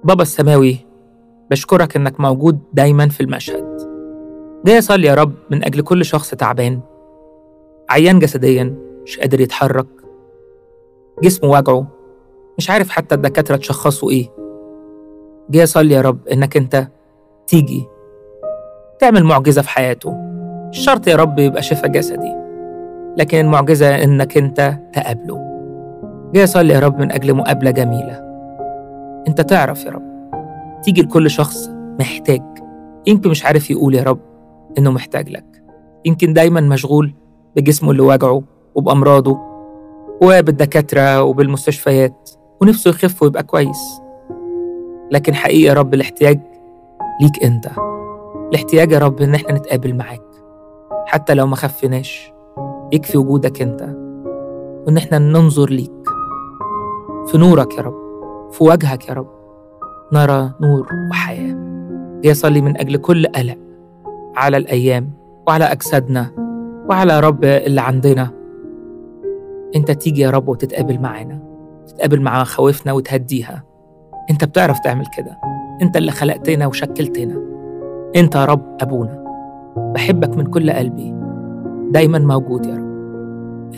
بابا السماوي، بشكرك إنك موجود دايما في المشهد. جاي أصلي يا رب من أجل كل شخص تعبان، عيان جسديا، مش قادر يتحرك، جسمه وجعه، مش عارف حتى الدكاترة تشخصوا إيه. جاي أصلي يا رب إنك أنت تيجي تعمل معجزة في حياته. مش شرط يا رب يبقى شفاء جسدي، لكن المعجزة إنك أنت تقابله. جاي أصلي يا رب من أجل مقابلة جميلة. أنت تعرف يا رب تيجي لكل شخص محتاج، يمكن مش عارف يقول يا رب إنه محتاج لك، يمكن دايما مشغول بجسمه اللي وجعه وبأمراضه وبالدكاترة وبالمستشفيات، ونفسه يخف ويبقى كويس. لكن حقيقي يا رب الاحتياج ليك أنت، الاحتياج يا رب إن احنا نتقابل معاك حتى لو ما خفناش. يكفي وجودك أنت، وإن احنا ننظر ليك في نورك يا رب، في وجهك يا رب نرى نور وحياة. يصلي من أجل كل قلق على الأيام وعلى أجسادنا وعلى يا رب اللي عندنا. أنت تيجي يا رب وتتقابل معانا، تتقابل مع خوفنا وتهديها. أنت بتعرف تعمل كده، أنت اللي خلقتنا وشكلتنا. أنت يا رب أبونا، بحبك من كل قلبي، دايما موجود يا رب.